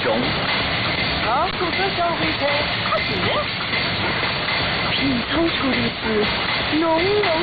熊。 好，顾客小火车，快点！品尝出的是浓浓